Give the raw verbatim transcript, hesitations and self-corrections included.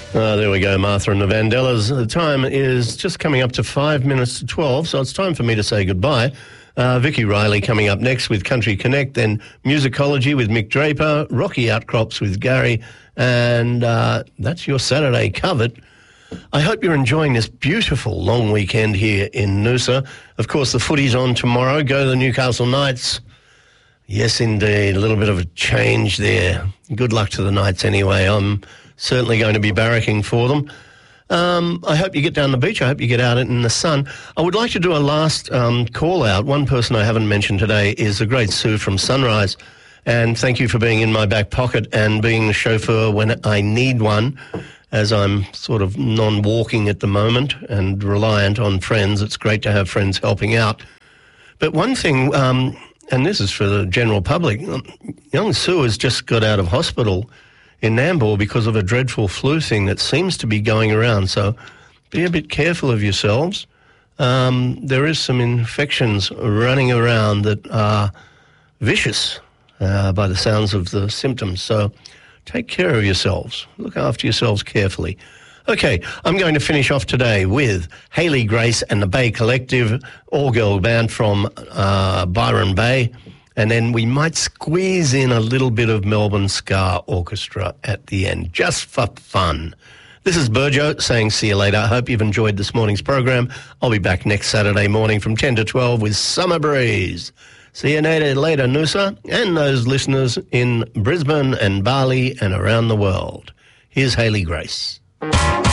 Uh, there we go, Martha and the Vandellas. The time is just coming up to five minutes to twelve, so it's time for me to say goodbye. Uh, Vicky Riley coming up next with Country Connect, then Musicology with Mick Draper, Rocky Outcrops with Gary, and uh, that's your Saturday covered. I hope you're enjoying this beautiful long weekend here in Noosa. Of course, the footy's on tomorrow. Go the Newcastle Knights. Yes, indeed. A little bit of a change there. Good luck to the Knights anyway. I'm certainly going to be barracking for them. Um, I hope you get down the beach. I hope you get out in the sun. I would like to do a last um, call out. One person I haven't mentioned today is the great Sue from Sunrise. And thank you for being in my back pocket and being the chauffeur when I need one, as I'm sort of non-walking at the moment and reliant on friends. It's great to have friends helping out. But one thing, um, and this is for the general public, young Sue has just got out of hospital in Nambour because of a dreadful flu thing that seems to be going around. So be a bit careful of yourselves. Um, there is some infections running around that are vicious uh, by the sounds of the symptoms. So take care of yourselves. Look after yourselves carefully. Okay, I'm going to finish off today with Hayley Grace and the Bay Collective, all-girl band from uh, Byron Bay. And then we might squeeze in a little bit of Melbourne Ska Orchestra at the end, just for fun. This is Burjo saying see you later. I hope you've enjoyed this morning's program. I'll be back next Saturday morning from ten to twelve with Summer Breeze. See you later, later, Noosa, and those listeners in Brisbane and Bali and around the world. Here's Hayley Grace.